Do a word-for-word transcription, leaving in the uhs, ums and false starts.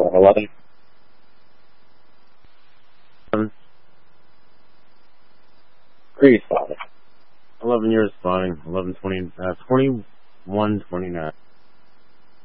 eleven. Creed, father. eleven years spawning. eleven twenty, uh, twenty-one twenty-nine.